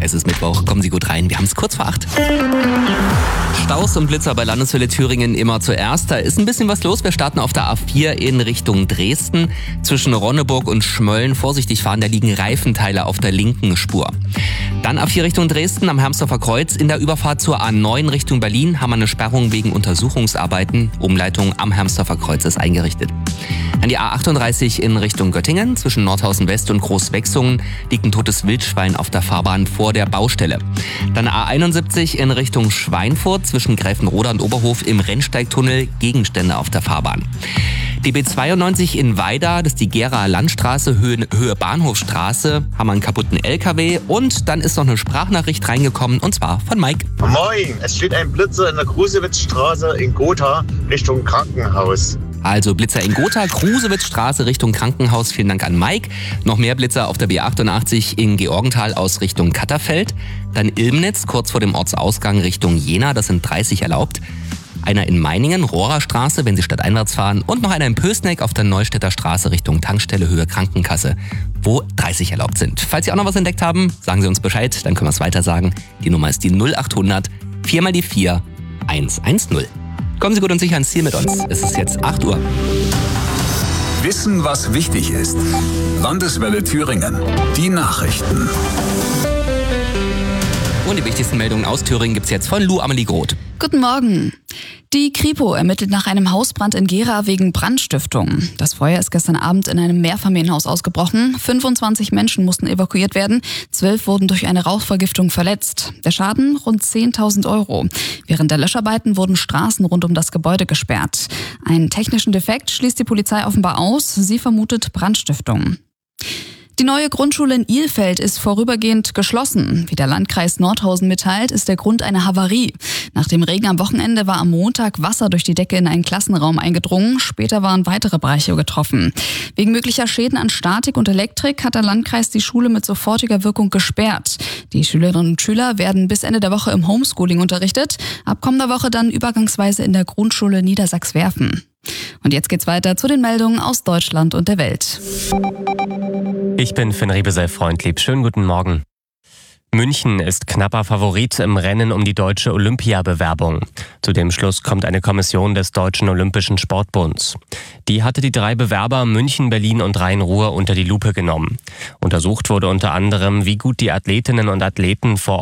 Es ist Mittwoch, kommen Sie gut rein. Wir haben es kurz vor 8. Staus und Blitzer bei Landeshölle Thüringen immer zuerst. Da ist ein bisschen was los. Wir starten auf der A4 in Richtung Dresden. Zwischen Ronneburg und Schmölln vorsichtig fahren, da liegen Reifenteile auf der linken Spur. Dann A4 Richtung Dresden am Hermsdorfer Kreuz. In der Überfahrt zur A9 Richtung Berlin haben wir eine Sperrung wegen Untersuchungsarbeiten. Umleitung am Hermsdorfer Kreuz ist eingerichtet. An die A38 in Richtung Göttingen. Zwischen Nordhausen West und Großwechsungen liegt ein totes Wildschwein auf der Fahrbahn vor der Baustelle. Dann A71 in Richtung Schweinfurt. Zwischen Gräfenroda und Oberhof im Rennsteigtunnel Gegenstände auf der Fahrbahn. Die B92 in Weida, das ist die Geraer Landstraße, Höhe Bahnhofstraße, haben einen kaputten LKW und dann ist noch eine Sprachnachricht reingekommen und zwar von Mike. Moin, es steht ein Blitzer in der Krusewitzstraße in Gotha Richtung Krankenhaus. Also Blitzer in Gotha, Krusewitzstraße Richtung Krankenhaus, vielen Dank an Mike. Noch mehr Blitzer auf der B88 in Georgenthal aus Richtung Katterfeld. Dann Ilmnitz, kurz vor dem Ortsausgang Richtung Jena, das sind 30 erlaubt. Einer in Meiningen, Rohrerstraße, wenn Sie stadteinwärts fahren. Und noch einer in Pößneck auf der Neustädter Straße Richtung Tankstelle, Höhe Krankenkasse, wo 30 erlaubt sind. Falls Sie auch noch was entdeckt haben, sagen Sie uns Bescheid, dann können wir es weiter sagen. Die Nummer ist die 0800 4 mal die 4 110. Kommen Sie gut und sicher ans Ziel mit uns. Es ist jetzt 8 Uhr. Wissen, was wichtig ist. Landeswelle Thüringen. Die Nachrichten. Und die wichtigsten Meldungen aus Thüringen gibt's jetzt von Lou Amelie Groth. Guten Morgen. Die Kripo ermittelt nach einem Hausbrand in Gera wegen Brandstiftung. Das Feuer ist gestern Abend in einem Mehrfamilienhaus ausgebrochen. 25 Menschen mussten evakuiert werden. 12 wurden durch eine Rauchvergiftung verletzt. Der Schaden rund 10.000 €. Während der Löscharbeiten wurden Straßen rund um das Gebäude gesperrt. Einen technischen Defekt schließt die Polizei offenbar aus. Sie vermutet Brandstiftung. Die neue Grundschule in Ilfeld ist vorübergehend geschlossen. Wie der Landkreis Nordhausen mitteilt, ist der Grund eine Havarie. Nach dem Regen am Wochenende war am Montag Wasser durch die Decke in einen Klassenraum eingedrungen. Später waren weitere Bereiche getroffen. Wegen möglicher Schäden an Statik und Elektrik hat der Landkreis die Schule mit sofortiger Wirkung gesperrt. Die Schülerinnen und Schüler werden bis Ende der Woche im Homeschooling unterrichtet. Ab kommender Woche dann übergangsweise in der Grundschule Niedersachs-Werfen. Und jetzt geht's weiter zu den Meldungen aus Deutschland und der Welt. Ich bin Finn Riebesell-Freundlieb. Schönen guten Morgen. München ist knapper Favorit im Rennen um die deutsche Olympiabewerbung. Zu dem Schluss kommt eine Kommission des Deutschen Olympischen Sportbunds. Die hatte die 3 Bewerber München, Berlin und Rhein-Ruhr unter die Lupe genommen. Untersucht wurde unter anderem, wie gut die Athletinnen und Athleten vor